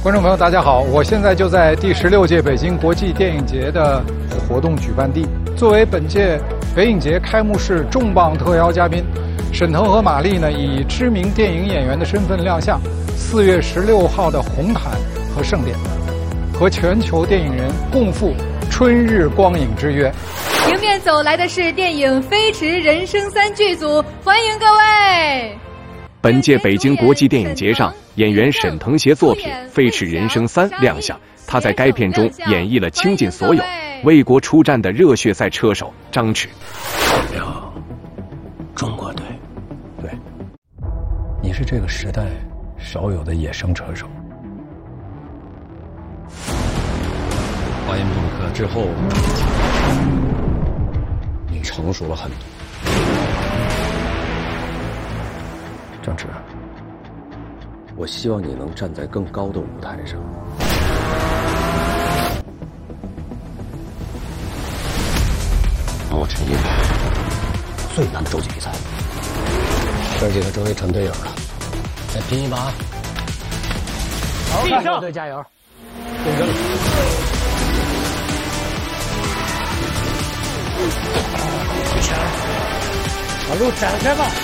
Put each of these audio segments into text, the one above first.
观众朋友，大家好，我现在就在第16届北京国际电影节的活动举办地。作为本届北影节开幕式重磅特邀嘉宾，沈腾和马丽呢以知名电影演员的身份亮相4月16号的红毯和盛典，和全球电影人共赴春日光影之约。 迎面走来的是电影《飞驰人生3》剧组，欢迎各位。 本届北京国际电影节上，演员沈腾携作品《飞驰人生3》亮相。他在该片中演绎了倾尽所有、为国出战的热血赛车手张弛。 代表中国队，对，你是这个时代少有的野生车手。 巴音布鲁克之后，你成熟了很多。 张弛， 我希望你能站在更高的舞台上。莫尘英最难的洲际比赛，哥几个终于成队友了，再拼一把！好，中国队加油！竞争。把路展开吧！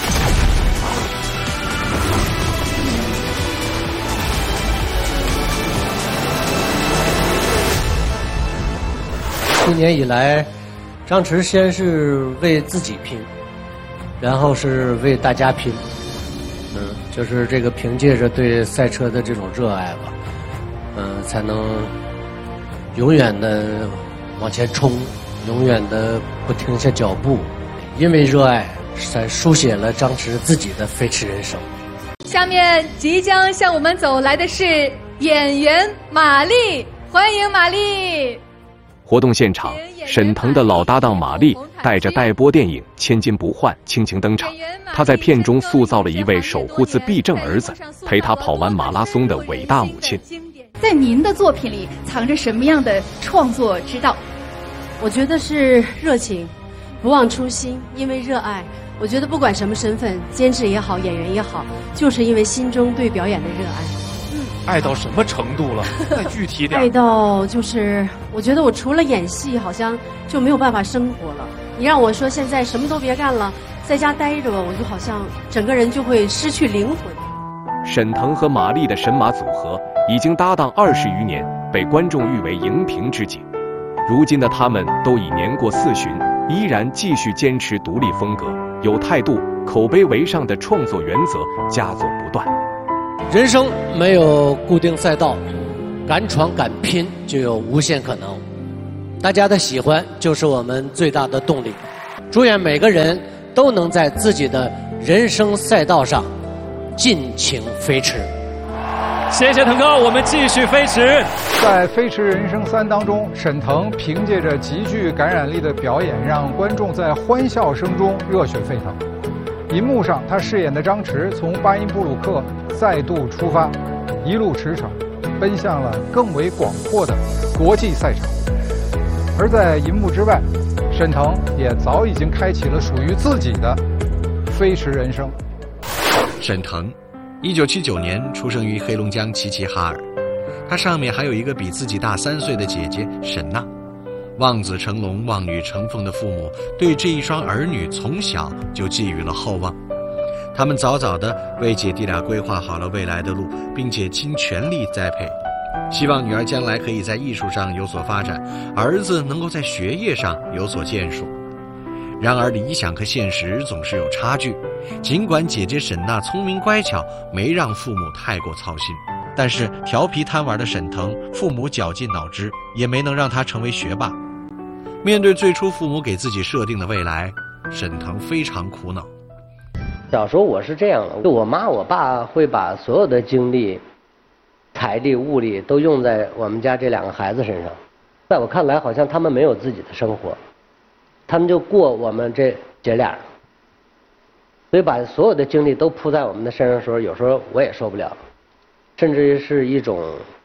今年以来，张弛先是为自己拼，然后是为大家拼。就是这个凭借着对赛车的这种热爱吧，才能永远的往前冲，永远的不停下脚步。因为热爱，才书写了张弛自己的飞驰人生。 下面即将向我们走来的是演员马丽，欢迎马丽。 活动现场，沈腾的老搭档马丽带着待播电影《千金不换》倾情登场。她在片中塑造了一位守护自闭症儿子、陪他跑完马拉松的伟大母亲。 在您的作品里藏着什么样的创作之道？ 我觉得是热情，不忘初心，因为热爱。我觉得不管什么身份，监制也好，演员也好，就是因为心中对表演的热爱。 爱到什么程度了？再具体点。 爱到就是，我觉得我除了演戏，好像就没有办法生活了。你让我说现在什么都别干了，在家待着吧，我就好像整个人就会失去灵魂。 沈腾和马丽的神马组合已经搭档20余年，被观众誉为荧屏知己。如今的他们都已年过40，依然继续坚持独立风格、有态度、口碑为上的创作原则，佳作不断。 人生没有固定赛道，敢闯敢拼就有无限可能。大家的喜欢就是我们最大的动力。祝愿每个人都能在自己的人生赛道上尽情飞驰。 谢谢腾哥，我们继续飞驰。 在《飞驰人生3》当中，沈腾凭借着极具感染力的表演，让观众在欢笑声中热血沸腾。银幕上，他饰演的张弛从巴音布鲁克再度出发，一路驰骋，奔向了更为广阔的国际赛场。而在银幕之外，沈腾也早已经开启了属于自己的飞驰人生。 沈腾1979年出生于黑龙江齐齐哈尔，他上面还有一个比自己大3岁的姐姐沈娜。望子成龙、望女成凤的父母对这一双儿女从小就寄予了厚望，他们早早地为姐弟俩规划好了未来的路，并且倾全力栽培，希望女儿将来可以在艺术上有所发展，儿子能够在学业上有所建树。然而理想和现实总是有差距，尽管姐姐沈娜聪明乖巧，没让父母太过操心，但是调皮贪玩的沈腾，父母绞尽脑汁也没能让他成为学霸。面对最初父母给自己设定的未来，沈腾非常苦恼。 小时候我是这样的，就我妈我爸会把所有的精力、财力、物力都用在我们家这2个孩子身上。在我看来，好像他们没有自己的生活，他们就过我们这姐俩，所以把所有的精力都扑在我们的身上的时候，有时候我也受不了，甚至是一种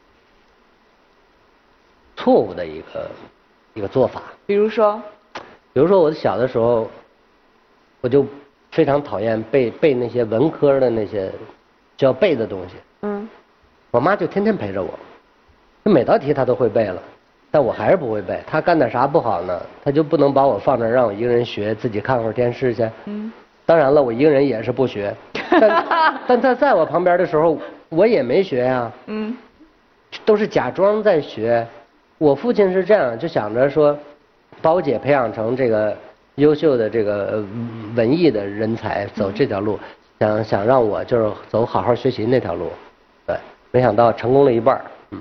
错误的一个做法。 比如说我小的时候，我就非常讨厌背那些文科的那些需要背的东西。 我妈就天天陪着我，就每道题她都会背了，但我还是不会背。她干点啥不好呢，她就不能把我放那让我一个人学，自己看会儿电视去。当然了，我一个人也是不学，但她在我旁边的时候，我也没学呀。都是假装在学。我父亲是这样，就想着说，把我姐培养成这个优秀的这个文艺的人才，走这条路，想让我就是走好好学习那条路。对，没想到成功了一半。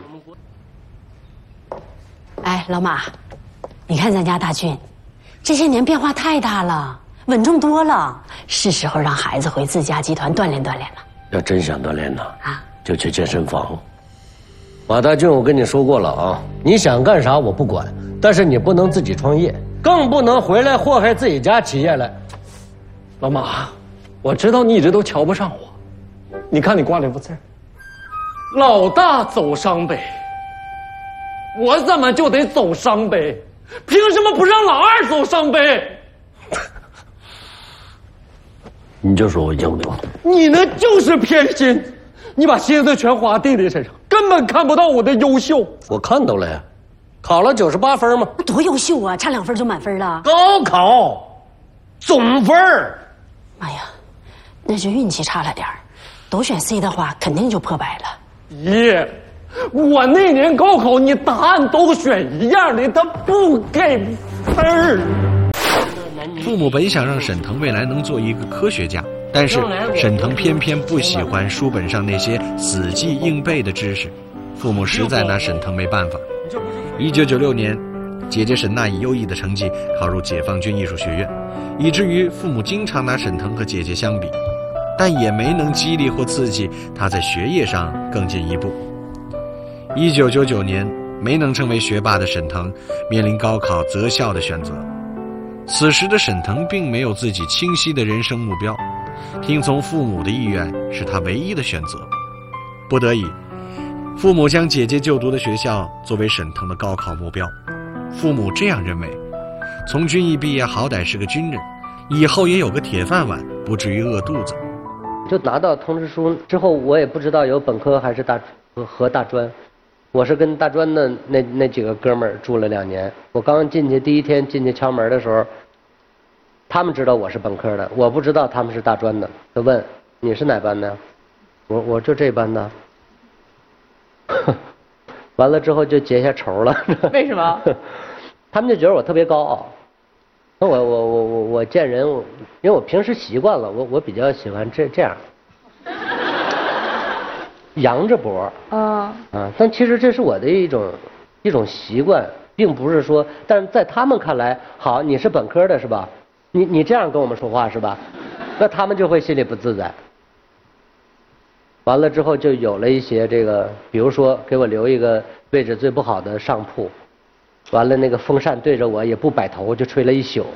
哎，老马，你看咱家大俊，这些年变化太大了，稳重多了，是时候让孩子回自家集团锻炼锻炼了。 要真想锻炼呢，就去健身房。马大俊，我跟你说过了啊，你想干啥我不管，但是你不能自己创业，更不能回来祸害自己家企业来。 老马，我知道你一直都瞧不上我，你看你挂这幅字，老大走商北，我怎么就得走商北？凭什么不让老二走商北？ 你就说我硬多， 你那就是偏心，你把心思全花弟弟身上，根本看不到我的优秀。 我看到了呀，考了98分嘛， 多优秀啊，差2分就满分了。 高考总分。 哎呀，那就运气差了点儿，都选 C 的话，肯定就破百了。 爷，我那年高考你答案都选一样的，他不给分儿。 父母本想让沈腾未来能做一个科学家，但是沈腾偏偏不喜欢书本上那些死记硬背的知识，父母实在拿沈腾没办法。1996年，姐姐沈娜以优异的成绩考入解放军艺术学院，以至于父母经常拿沈腾和姐姐相比，但也没能激励或刺激他在学业上更进一步。1999年，没能成为学霸的沈腾面临高考择校的选择。此时的沈腾并没有自己清晰的人生目标，听从父母的意愿是他唯一的选择。不得已，父母将姐姐就读的学校作为沈腾的高考目标。父母这样认为，从军艺毕业好歹是个军人，以后也有个铁饭碗，不至于饿肚子。 就拿到通知书之后，我也不知道有本科还是和大专。我是跟大专的那几个哥们儿住了2年。我刚进去第一天进去敲门的时候，他们知道我是本科的，我不知道他们是大专的。就问你是哪班的？我就这班的。完了之后就结下仇了。 为什么？ 他们就觉得我特别高傲。我见人，因为我平时习惯了，我比较喜欢这样。扬着脖但其实这是我的一种习惯，并不是说，但是在他们看来，好，你是本科的是吧？你这样跟我们说话是吧？那他们就会心里不自在。完了之后就有了一些这个，比如说给我留一个位置最不好的上铺，完了那个风扇对着我也不摆头，就吹了一宿。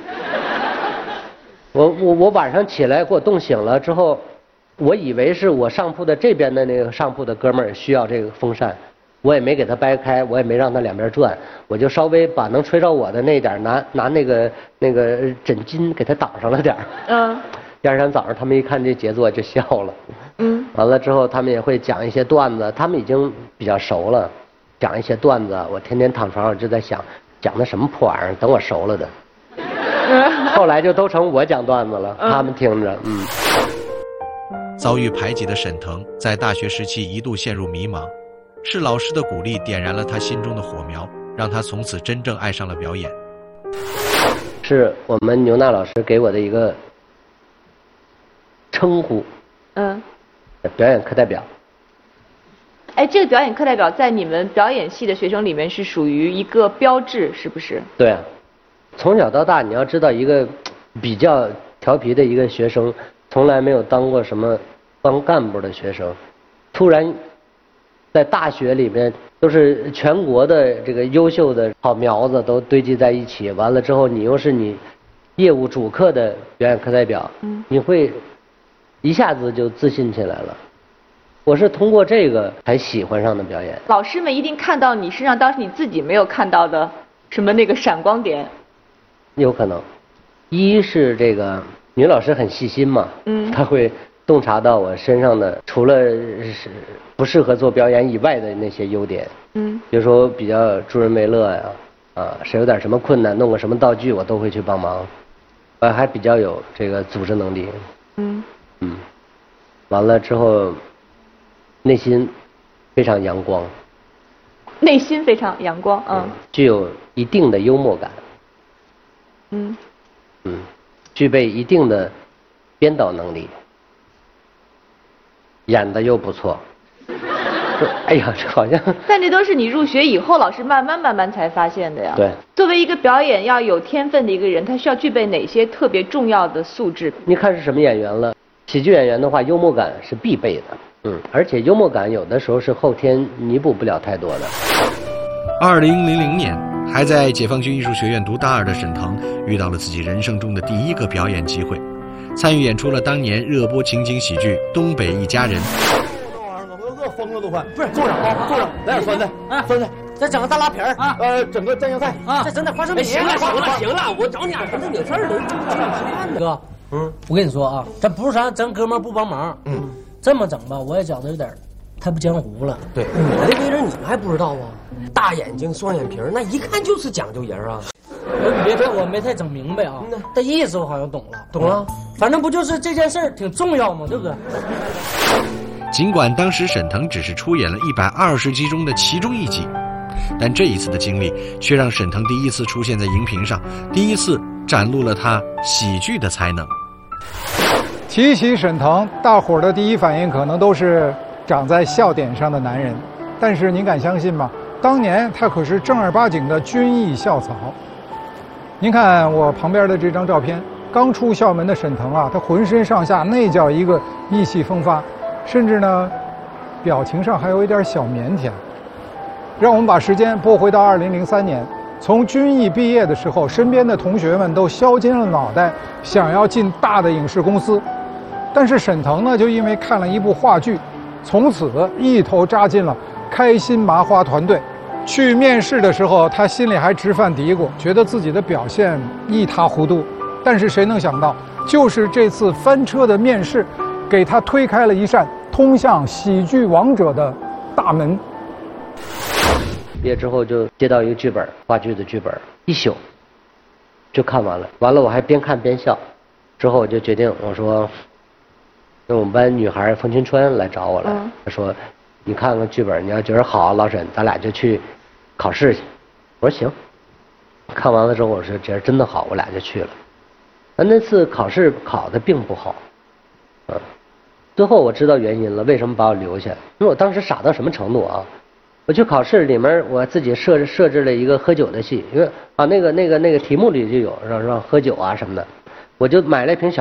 我晚上起来给我冻醒了之后。我以为是我上铺的这边的那个上铺的哥们儿需要这个风扇，我也没给他掰开，我也没让他两边转，我就稍微把能吹着我的那点拿那个枕巾给他挡上了点儿。第二天早上他们一看这杰作就笑了。完了之后他们也会讲一些段子，他们已经比较熟了，讲一些段子，我天天躺床上就在想，讲的什么破玩意儿，等我熟了的。后来就都成我讲段子了，他们听着。 遭遇排挤的沈腾在大学时期一度陷入迷茫，是老师的鼓励点燃了他心中的火苗，让他从此真正爱上了表演。 是我们牛娜老师给我的一个称呼，表演课代表。 哎，这个表演课代表在你们表演系的学生里面是属于一个标志，是不是？ 对啊，从小到大你要知道，一个比较调皮的一个学生，从来没有当过什么当干部的学生，突然在大学里面都是全国的这个优秀的好苗子都堆积在一起，完了之后你又是你业务主课的表演课代表，你会一下子就自信起来了。我是通过这个才喜欢上的表演。 老师们一定看到你身上当时你自己没有看到的什么那个闪光点。有可能，一是这个女老师很细心嘛，她会洞察到我身上的除了不适合做表演以外的那些优点。比如说比较助人为乐呀，谁有点什么困难，弄个什么道具，我都会去帮忙。我还比较有这个组织能力。完了之后，内心非常阳光。 内心非常阳光， 具有一定的幽默感。具备一定的编导能力，演的又不错。哎呀，这好像…… 但这都是你入学以后，老师慢慢才发现的呀。 对， 作为一个表演要有天分的一个人，他需要具备哪些特别重要的素质？ 你看是什么演员了？喜剧演员的话，幽默感是必备的。而且幽默感有的时候是后天弥补不了太多的。 2000年，还在解放军艺术学院读大二的沈腾，遇到了自己人生中的第一个表演机会，参与演出了当年热播情景喜剧《东北一家人》。 饿疯了都快！不是，坐上啊，坐上，来点酸菜啊，酸菜，再整个大拉皮儿啊，整个蘸酱菜啊，再整点花生米。行了，我找你俩正经事儿了，吃饭呢。 哥，我跟你说啊，这不是啥咱哥们不帮忙，这么整吧，我也觉得有点太不江湖了。 对，我这为人你们还不知道啊？大眼睛、双眼皮，那一看就是讲究人啊。 我没太整明白啊，这意思我好像懂了。懂了，反正不就是这件事儿挺重要吗？对不对？ 尽管当时沈腾只是出演了120集中的其中一集，但这一次的经历却让沈腾第一次出现在荧屏上，第一次展露了他喜剧的才能。 提起沈腾，大伙儿的第一反应可能都是长在笑点上的男人，但是您敢相信吗？当年他可是正儿八经的军艺校草。您看我旁边的这张照片，刚出校门的沈腾啊，他浑身上下那叫一个意气风发，甚至呢，表情上还有一点小腼腆。让我们把时间拨回到2003年，从军艺毕业的时候，身边的同学们都削尖了脑袋想要进大的影视公司，但是沈腾呢，就因为看了一部话剧，从此一头扎进了开心麻花团队。去面试的时候，他心里还直犯嘀咕，觉得自己的表现一塌糊涂。但是谁能想到，就是这次翻车的面试，给他推开了一扇通向喜剧王者的大门。 毕业之后就接到一个剧本，话剧的剧本，一宿就看完了。完了我还边看边笑。之后我就决定，我说，那我们班女孩冯清川来找我了，她说，你看看剧本，你要觉得好，老沈，咱俩就去考试去。我说行。看完了之后，我说觉得真的好，我俩就去了。那次考试考得并不好，最后我知道原因了，为什么把我留下？因为我当时傻到什么程度啊？我去考试里面，我自己设置了一个喝酒的戏，因为那个题目里就有让喝酒啊什么的，我就买了一瓶小